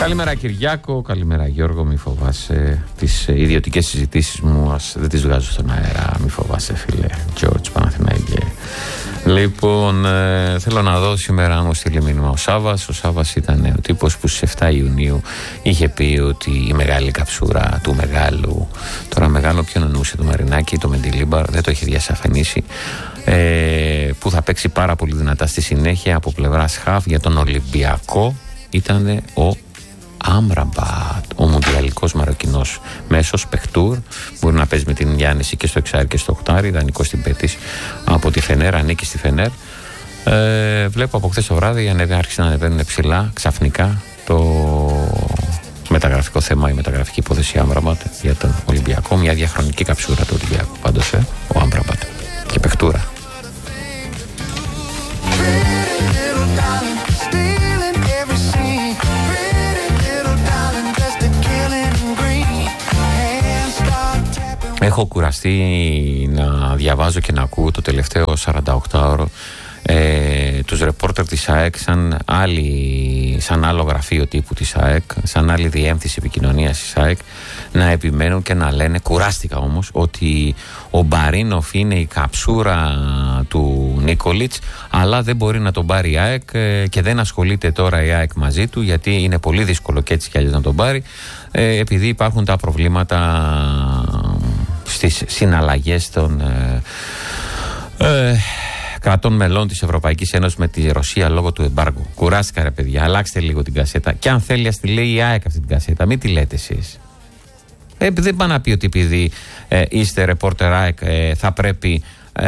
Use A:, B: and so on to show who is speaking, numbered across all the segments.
A: Καλημέρα Κυριάκο, καλημέρα Γιώργο, μη φοβάσαι. Τις ιδιωτικές συζητήσεις μου δεν τις βγάζω στον αέρα, μη φοβάσαι φίλε George Παναθηναϊκέ. Λοιπόν, θέλω να δω σήμερα αν μου στείλει μήνυμα ο Σάββας. Ο Σάββας ήταν ο τύπος που στις 7 Ιουνίου είχε πει ότι η μεγάλη καψούρα του μεγάλου, τώρα μεγάλο ποιον εννοούσε, το Μαρινάκη, το Μεντιλίμπαρ, δεν το έχει διασαφενήσει, που θα παίξει πάρα πολύ δυνατά στη συνέχεια από πλευράς χαφ για τον Ολυμπιακό, ήταν ο Άμραμπατ, ο μουντιαλικός Μαροκινός μέσος παιχτούρ. Μπορεί να παίζει με την Γιάννηση και στο εξάρι και στο οκτάρι. Ιδανικός στην Πέτης από τη Φενέρ, ανήκει στη Φενέρ. Βλέπω από χθες το βράδυ άρχισε να ανεβαίνουν ψηλά ξαφνικά το μεταγραφικό θέμα, η μεταγραφική υπόθεση Άμραμπατ για τον Ολυμπιακό. Μια διαχρονική καψούρα του Ολυμπιακού πάντως, ο Άμραμπατ και παιχτούρα. Έχω κουραστεί να διαβάζω και να ακούω το τελευταίο 48ωρο τους ρεπόρτερ της ΑΕΚ σαν άλλο γραφείο τύπου της ΑΕΚ, σαν άλλη διεύθυνση επικοινωνίας της ΑΕΚ, να επιμένουν και να λένε, κουράστηκα όμως, ότι ο Μπαρίνοφ είναι η καψούρα του Νίκολιτς, αλλά δεν μπορεί να τον πάρει η ΑΕΚ και δεν ασχολείται τώρα η ΑΕΚ μαζί του, γιατί είναι πολύ δύσκολο και έτσι κι αλλιώς να τον πάρει, επειδή υπάρχουν τα προβλήματα στις συναλλαγές των κρατών μελών της Ευρωπαϊκής Ένωσης με τη Ρωσία λόγω του εμπάργου. Κουράστηκα ρε παιδιά, αλλάξτε λίγο την κασέτα. Και αν θέλει ας τη λέει η ΑΕΚ αυτή την κασέτα, μην τη λέτε εσείς. Δεν πάει να πει ότι επειδή είστε ρεπόρτερ ΑΕΚ θα πρέπει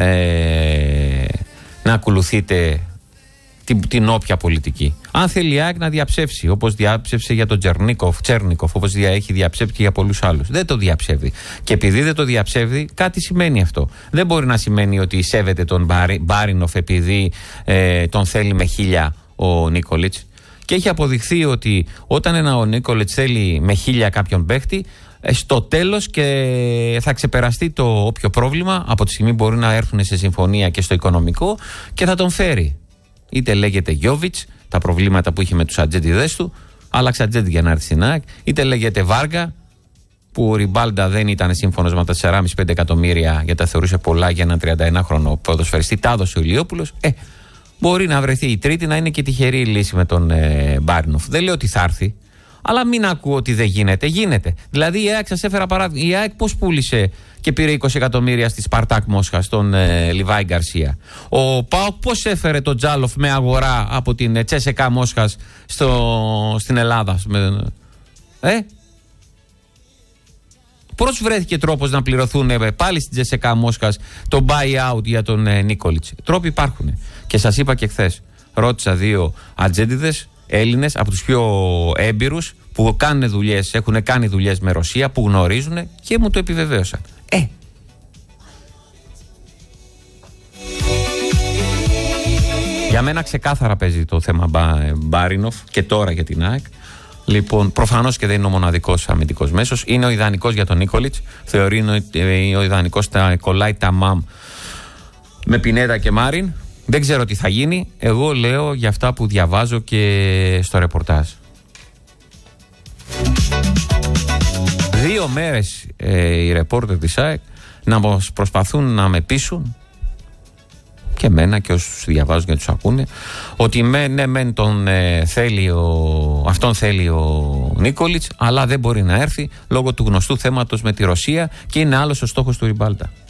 A: να ακολουθείτε την όποια πολιτική. Αν θέλει η ΑΕΚ να διαψεύσει, όπως διάψευσε για τον Τσέρνικοφ, όπως έχει διαψεύσει και για πολλούς άλλους. Δεν το διαψεύδει. Και επειδή δεν το διαψεύδει, κάτι σημαίνει αυτό. Δεν μπορεί να σημαίνει ότι σέβεται τον Μπάρινοφ επειδή τον θέλει με 1000 ο Νίκολιτς. Και έχει αποδειχθεί ότι όταν ο Νίκολιτς θέλει με 1000 κάποιον παίχτη, στο τέλος και θα ξεπεραστεί το όποιο πρόβλημα, από τη στιγμή μπορεί να έρθουν σε συμφωνία και στο οικονομικό και θα τον φέρει. Είτε λέγεται Γιόβιτς, τα προβλήματα που είχε με τους ατζέντιδες του, άλλαξε ατζέντη για να έρθει στην ΑΕΚ, είτε λέγεται Βάργα, που ο Ριμπάλντα δεν ήταν σύμφωνος με τα 4,5-5 εκατομμύρια γιατί τα θεωρούσε πολλά για έναν 31χρονο ποδοσφαιριστή, τα έδωσε ο Ηλιόπουλος. Μπορεί να βρεθεί η τρίτη να είναι και τυχερή η λύση με τον Μπάρινοφ. Δεν λέω ότι θα έρθει, αλλά μην ακούω ότι δεν γίνεται. Γίνεται. Δηλαδή η ΑΕΚ, σας έφερα παράδειγμα, η ΑΕΚ πώς πούλησε και πήρε 20 εκατομμύρια στη Σπαρτάκ Μόσχα στον Λιβάη Γκαρσία. Ο ΠΑΟΚ πώς έφερε τον Τζάλοφ με αγορά από την Τσέσεκα Μόσχας στην Ελλάδα. Πώς βρέθηκε τρόπος να πληρωθούν πάλι στην Τσέσεκα Μόσχας το buyout για τον Νίκολιτς. Τρόποι υπάρχουν. Και σας είπα και χθες, ρώτησα 2 ατζέντιδες Έλληνες από τους πιο έμπειρους που κάνουν δουλειές, έχουν κάνει δουλειές με Ρωσία, που γνωρίζουν και μου το επιβεβαίωσαν. Για μένα ξεκάθαρα παίζει το θέμα Μπάρινοφ και τώρα για την ΑΕΚ. Λοιπόν, προφανώς και δεν είναι ο μοναδικός αμυντικός μέσος. Είναι ο ιδανικός για τον Νίκολιτς. Θεωρεί ο ιδανικός, κολλάει τα μαμ με Πινέδα και Μάριν. Δεν ξέρω τι θα γίνει. Εγώ λέω για αυτά που διαβάζω και στο ρεπορτάζ. 2 μέρες οι ρεπόρτερ της ΑΕΚ να προσπαθούν να με πείσουν, και εμένα και όσους διαβάζουν και τους ακούνε, ότι αυτόν θέλει ο Νίκολιτς, αλλά δεν μπορεί να έρθει λόγω του γνωστού θέματος με τη Ρωσία και είναι άλλος ο στόχος του Ριμπάλντα.